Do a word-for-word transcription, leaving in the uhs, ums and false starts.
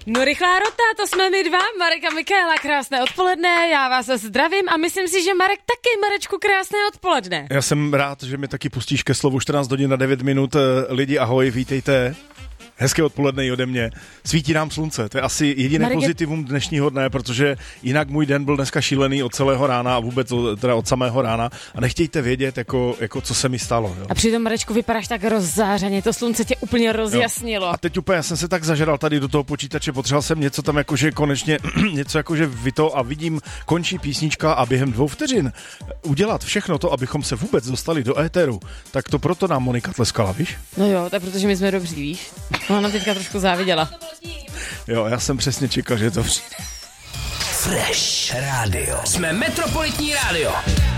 No rychlá rota, to jsme my dva, Marek a Michaela, krásné odpoledne, já vás zdravím a myslím si, že Marek taky, Marečku, krásné odpoledne. Já jsem rád, že mi taky pustíš ke slovu čtrnáct hodin na devět minut, lidi ahoj, vítejte. Hezké odpoledne i ode mě. Svítí nám slunce, to je asi jediné Marek... pozitivum dnešního dne, protože jinak můj den byl dneska šílený od celého rána a vůbec od, teda od samého rána a nechtějte vědět, jako, jako co se mi stalo. Jo. A přitom, Marečku, vypadáš tak rozzářeně, to slunce tě úplně rozjasnilo. Jo. A teď úplně já jsem se tak zažral tady do toho počítače, potřeboval jsem něco tam jakože konečně, něco jakože vyto a vidím, končí písnička a během dvou vteřin udělat všechno to, abychom se vůbec dostali do éteru, tak to proto nám Monika tleskala, víš? No jo, tak protože my jsme dobří, víš? No, ona teďka trošku záviděla. Jo, já jsem přesně čekal, že to přijde. Fresh Radio. Jsme Metropolitní rádio.